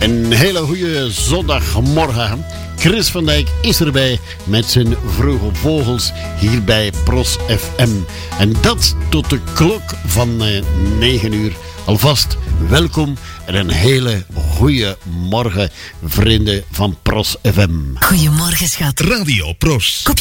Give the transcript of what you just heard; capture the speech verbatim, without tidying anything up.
Een hele goede zondagmorgen. Chris van Dijk is erbij met zijn vroege vogels hier bij Pros F M. En dat tot de klok van uh, negen uur. Alvast welkom en een hele goede morgen, vrienden van Pros F M. Goedemorgen, schat. Radio Pros. Koop